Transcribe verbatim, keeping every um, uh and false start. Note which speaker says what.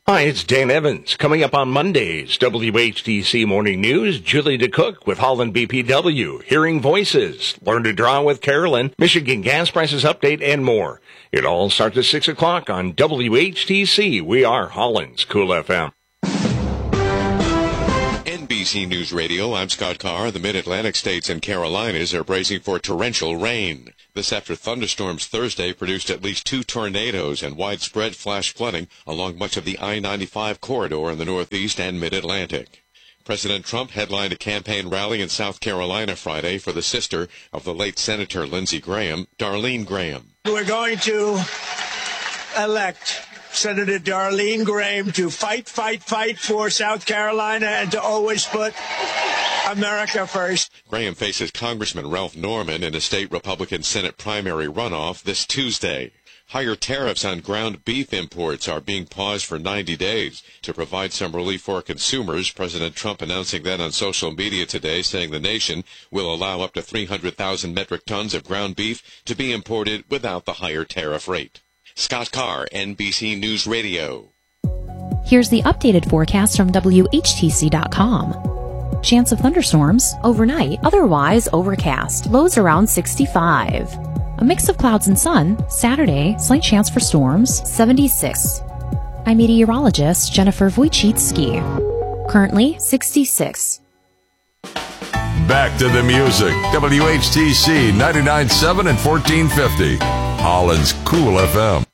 Speaker 1: Hi, it's Dan Evans. Coming up on Monday's W H T C Morning News, Julie DeCook with Holland B P W, Hearing Voices, Learn to Draw with Carolyn, Michigan gas prices update, and more. It all starts at six o'clock on W H T C. We are Holland's Cool F M.
Speaker 2: N B C News Radio, I'm Scott Carr. The mid-Atlantic states and Carolinas are bracing for torrential rain. This after thunderstorms Thursday produced at least two tornadoes and widespread flash flooding along much of the I ninety-five corridor in the Northeast and Mid-Atlantic. President Trump headlined a campaign rally in South Carolina Friday for the sister of the late Senator Lindsey Graham, Darlene Graham.
Speaker 3: We're going to elect Senator Darlene Graham to fight, fight, fight for South Carolina and to always put America first.
Speaker 2: Graham faces Congressman Ralph Norman in a state Republican Senate primary runoff this Tuesday. Higher tariffs on ground beef imports are being paused for ninety days to provide some relief for consumers. President Trump announcing that on social media today, saying the nation will allow up to three hundred thousand metric tons of ground beef to be imported without the higher tariff rate. Scott Carr, N B C News Radio.
Speaker 4: Here's the updated forecast from W H T C dot com. Chance of thunderstorms overnight, otherwise overcast. Lows around sixty-five. A mix of clouds and sun. Saturday, slight chance for storms, seventy-six. I'm meteorologist Jennifer Wojcicki. Currently, sixty-six.
Speaker 5: Back to the music. W H T C ninety-nine point seven and fourteen fifty. Holland's Cool F M.